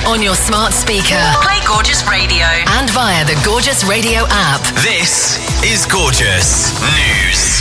on your smart speaker. Play Gorgeous Radio. And via the Gorgeous Radio app. This is Gorgeous News.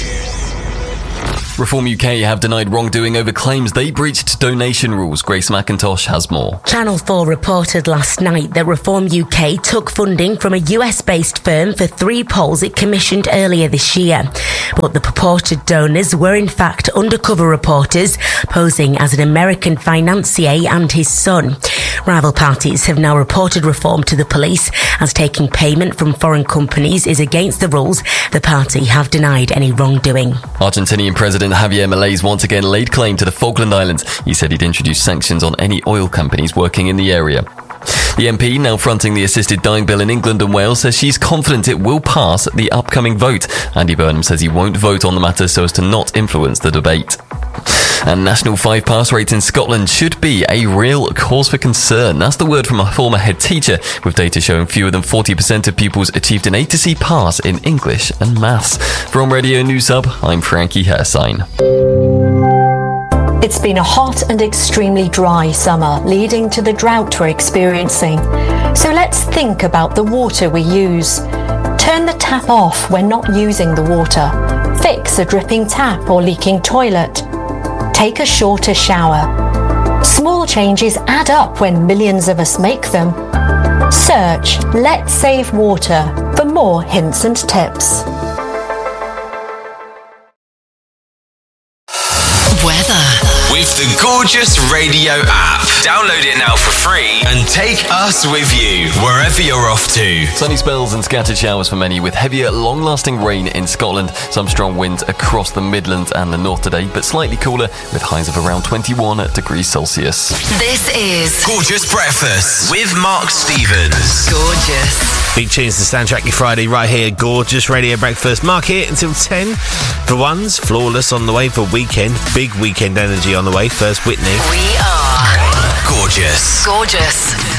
Reform UK have denied wrongdoing over claims they breached donation rules. Grace McIntosh has more. Channel 4 reported last night that Reform UK took funding from a US-based firm for 3 polls it commissioned earlier this year. But the purported donors were in fact undercover reporters posing as an American financier and his son. Rival parties have now reported Reform to the police as taking payment from foreign companies is against the rules. The party have denied any wrongdoing. Argentinian President Javier Milei once again laid claim to the Falkland Islands. He said he'd introduce sanctions on any oil companies working in the area. The MP, now fronting the assisted dying bill in England and Wales, says she's confident it will pass the upcoming vote. Andy Burnham says he won't vote on the matter so as to not influence the debate. And national 5-pass rates in Scotland should be a real cause for concern. That's the word from a former head teacher, with data showing fewer than 40% of pupils achieved an A to C pass in English and maths. From Radio News Hub, I'm Frankie Hersign. It's been a hot and extremely dry summer, leading to the drought we're experiencing. So let's think about the water we use. Turn the tap off when not using the water. Fix a dripping tap or leaking toilet. Take a shorter shower. Small changes add up when millions of us make them. Search Let's Save Water for more hints and tips. Weather. With the Gorgeous Radio app. Download it now for free and take us with you wherever you're off to. Sunny spells and scattered showers for many, with heavier, long-lasting rain in Scotland. Some strong winds across the Midlands and the north today, but slightly cooler with highs of around 21 degrees Celsius. This is Gorgeous Breakfast with Mark Stevens. Gorgeous. Big tunes to soundtrack your Friday right here. Gorgeous Radio Breakfast. Mark here until 10. For ones, Flawless on the way for Weekend. Big weekend energy on the way. First, Whitney. We are Gorgeous. Gorgeous.